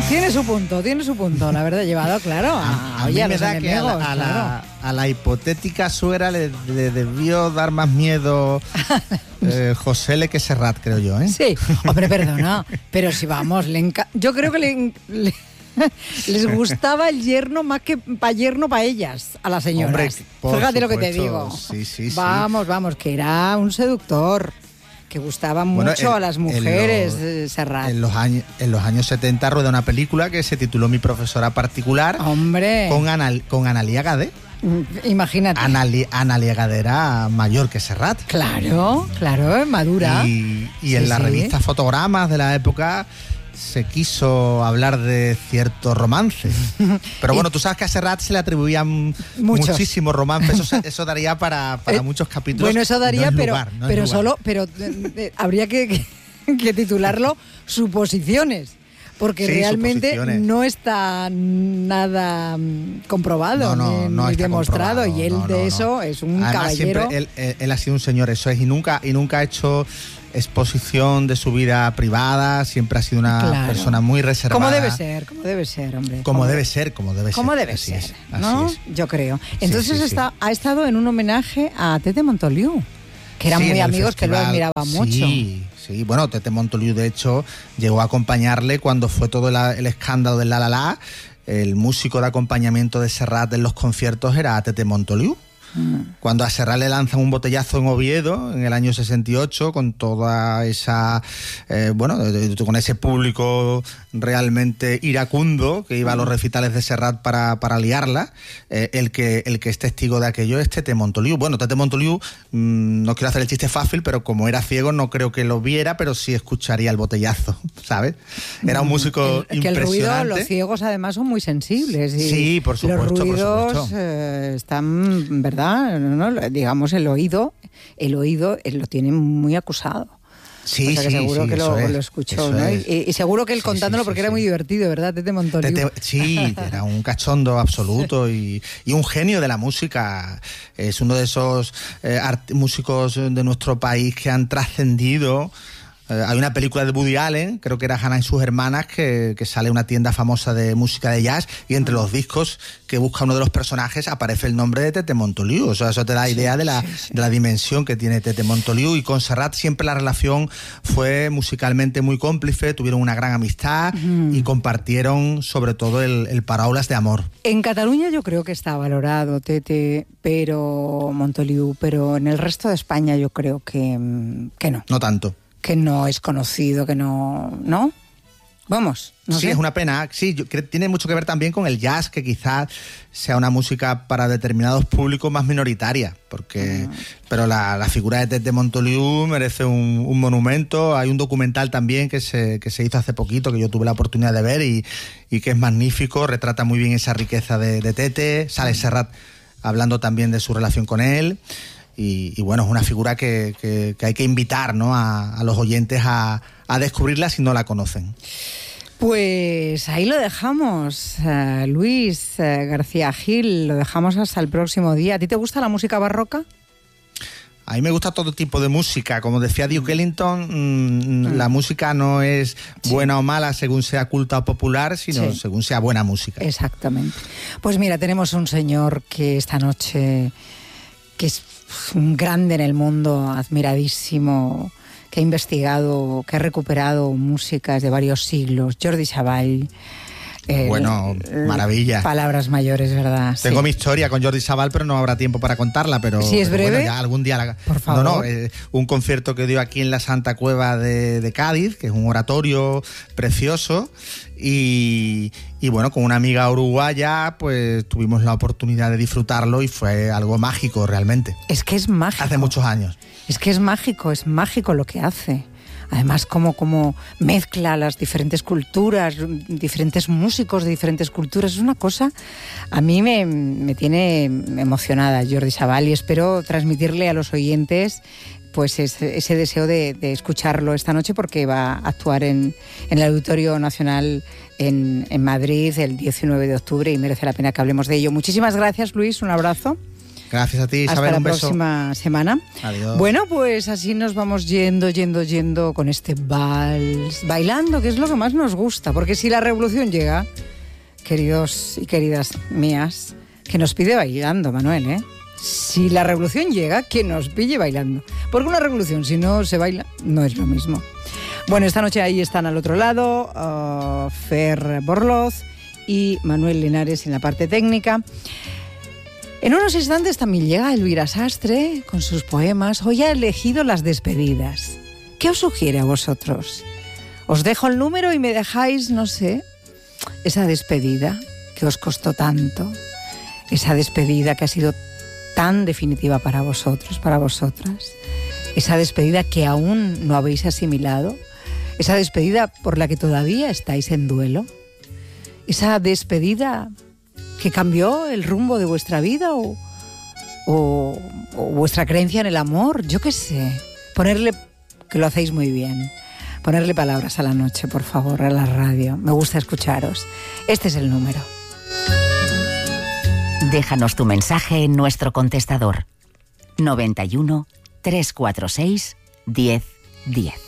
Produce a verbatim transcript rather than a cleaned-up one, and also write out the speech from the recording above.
Tiene su punto, tiene su punto, la verdad, llevado, claro, a, a, a oye, mí a me los da enemigos, que a la, a, claro. la, a la hipotética suegra le, le debió dar más miedo eh, José L. que Serrat, creo yo, ¿eh? Sí, hombre, perdona, pero si vamos, le enca- yo creo que le, le les gustaba el yerno más que para yerno para ellas, a las señoras. Hombre, por Fíjate lo que te supuesto, digo. sí, sí, sí. Vamos, vamos, que era un seductor, que gustaba Bueno, mucho en- a las mujeres, en eh, Serrat. En los, años, en los años setenta rueda una película que se tituló Mi profesora particular, Hombre, con, Anal, con Analía Gadé. imagínate. Anali, Analía Gadé era mayor que Serrat. Claro, claro, madura. Y, y Sí, en la sí. revista Fotogramas de la época se quiso hablar de ciertos romances. Pero bueno, tú sabes que a Serrat se le atribuían Muchos. muchísimos romances. Eso, se- eso daría para, para Eh, muchos capítulos. Bueno, eso daría, No es pero, lugar, no es pero lugar. solo, pero eh, eh, habría que, que, que titularlo Suposiciones, porque Sí, realmente suposiciones. no está nada mm, comprobado No, no, ni, no ni está demostrado, comprobado, y él no, de no, no. eso es un Además, caballero. siempre él, él- él ha sido un señor, eso es, y nunca, y nunca ha hecho exposición de su vida privada, siempre ha sido una Claro. persona muy reservada. Como debe ser, como debe ser, hombre. Como debe ser, como debe ser. Como debe Así ser, es, ¿no? así es. Yo creo. Entonces sí, sí. está, ha estado en un homenaje a Tete Montoliu, que eran Sí, muy en el amigos, que lo festival. admiraba mucho. Sí, sí. Bueno, Tete Montoliu, de hecho, llegó a acompañarle cuando fue todo la- el escándalo del La La La. El músico de acompañamiento de Serrat en los conciertos era Tete Montoliu. Cuando a Serrat le lanzan un botellazo en Oviedo en el año sesenta y ocho, con toda esa, eh, bueno, de- de- con ese público realmente iracundo que iba a los recitales de Serrat para, para liarla, eh, el, que, el que es testigo de aquello es Tete Montoliu. Bueno, Tete Montoliu, mmm, no quiero hacer el chiste fácil, pero como era ciego no creo que lo viera, pero sí escucharía el botellazo, ¿sabes? Era un músico El- que el ruido, impresionante. los ciegos además son muy sensibles. Y Sí, por supuesto, Los por ruidos supuesto. eh, están, ¿verdad? ¿No? Digamos, el oído, el oído eh, lo tiene muy acusado. Sí, o sea que sí, seguro sí, que lo, eso es, lo escuchó, eso ¿no? es. Y, y seguro que él Sí, contándolo sí, porque sí, era muy sí. divertido, ¿verdad? Tete Montoliu. Tete- sí, era un cachondo absoluto y, y un genio de la música. Es uno de esos eh, art- músicos de nuestro país que han trascendido. Eh, hay una película de Woody Allen, creo que era Hannah y sus hermanas, que, que sale una tienda famosa de música de jazz y entre los discos que busca uno de los personajes aparece el nombre de Tete Montoliu. O sea, eso te da idea de la, de la dimensión que tiene Tete Montoliu. Y con Serrat siempre la relación fue musicalmente muy cómplice, tuvieron una gran amistad y compartieron sobre todo el, el Paraules de amor. En Cataluña yo creo que está valorado Tete, pero Montoliu, pero en el resto de España yo creo que, mm, que no. No tanto. Que no es conocido, que no... ¿No? Vamos, no Sí, sé. es una pena. Sí, yo creo, tiene mucho que ver también con el jazz, que quizás sea una música para determinados públicos más minoritaria, porque pero la, la figura de Tete Montoliu merece un, un monumento. Hay un documental también que se, que se hizo hace poquito, que yo tuve la oportunidad de ver y, y que es magnífico, retrata muy bien esa riqueza de, de Tete. Sale Serrat hablando también de su relación con él. Y, y bueno, es una figura que, que, que hay que invitar, ¿no?, a, a los oyentes a, a descubrirla si no la conocen. Pues ahí lo dejamos, eh, Luis eh, García Gil, lo dejamos hasta el próximo día. ¿A ti te gusta la música barroca? A mí me gusta todo tipo de música. Como decía Duke Ellington, mmm, mm. la música no es buena sí. o mala según sea culta o popular, sino sí. según sea buena música. Exactamente. Pues mira, tenemos un señor que esta noche, que es un grande en el mundo, admiradísimo, que ha investigado, que ha recuperado músicas de varios siglos, Jordi Savall. Eh, bueno, maravilla. Palabras mayores, ¿verdad? Tengo sí. mi historia con Jordi Savall, pero no habrá tiempo para contarla. Pero si es pero breve, bueno, ya algún día la... por favor. No, no, eh, un concierto que dio aquí en la Santa Cueva de, de Cádiz, que es un oratorio precioso. Y, y bueno, con una amiga uruguaya, pues tuvimos la oportunidad de disfrutarlo y fue algo mágico realmente. Es que es mágico. Hace muchos años. Es que es mágico, es mágico lo que hace. Además, como, como mezcla las diferentes culturas, diferentes músicos de diferentes culturas. Es una cosa, a mí me, me tiene emocionada Jordi Savall, y espero transmitirle a los oyentes pues ese, ese deseo de, de escucharlo esta noche, porque va a actuar en, en el Auditorio Nacional en, en Madrid el diecinueve de octubre y merece la pena que hablemos de ello. Muchísimas gracias, Luis, un abrazo. Gracias a ti, Isabel. Hasta la un beso. próxima semana. Adiós. Bueno, pues así nos vamos yendo, yendo, yendo con este vals, bailando, que es lo que más nos gusta. Porque si la revolución llega, queridos y queridas mías, que nos pide bailando, Manuel, ¿eh? Si la revolución llega, que nos pille bailando. Porque una revolución, si no se baila, no es lo mismo. Bueno, esta noche ahí están al otro lado uh, Fer Borloz y Manuel Linares en la parte técnica. En unos instantes también llega Elvira Sastre con sus poemas. Hoy ha elegido las despedidas. ¿Qué os sugiere a vosotros? Os dejo el número y me dejáis, no sé, esa despedida que os costó tanto, esa despedida que ha sido tan definitiva para vosotros, para vosotras, esa despedida que aún no habéis asimilado, esa despedida por la que todavía estáis en duelo, esa despedida que cambió el rumbo de vuestra vida o, o, o vuestra creencia en el amor, yo qué sé. Ponerle, que lo hacéis muy bien, ponerle palabras a la noche, por favor, a la radio. Me gusta escucharos. Este es el número. Déjanos tu mensaje en nuestro contestador noventa y uno, trescientos cuarenta y seis, diez, diez.